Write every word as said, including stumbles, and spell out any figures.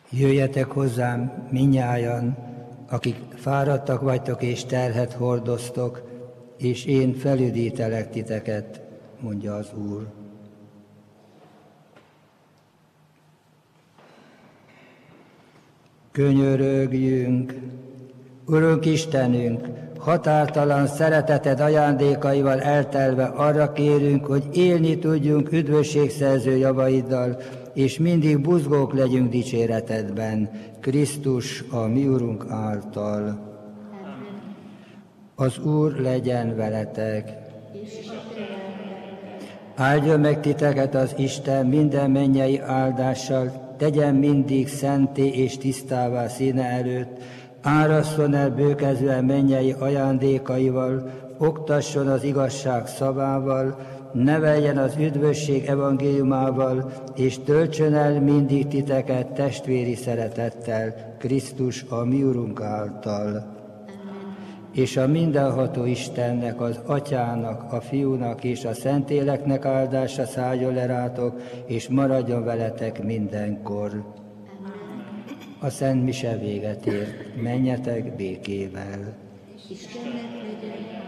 Jöjjetek hozzám minnyájan, akik fáradtak vagytok és terhet hordoztok, és én felüdítelek titeket, mondja az Úr. Könyörögjünk! Urunk Istenünk, határtalan szereteted ajándékaival eltelve arra kérünk, hogy élni tudjunk üdvösségszerző javaiddal, és mindig buzgók legyünk dicséretedben, Krisztus a mi Urunk által. Az Úr legyen veletek. Áldjon meg titeket az Isten minden mennyei áldással, tegyen mindig szenté és tisztává színe előtt, árasszon el bőkezően mennyei ajándékaival, oktasson az igazság szavával, neveljen az üdvösség evangéliumával, és töltsön el mindig titeket testvéri szeretettel, Krisztus a mi Urunk által. Amen. És a mindenható Istennek, az Atyának, a Fiúnak és a Szentléleknek áldása szálljon le rátok, és maradjon veletek mindenkor. Amen. A Szent Mise véget ért, menjetek békével. Istennek legyen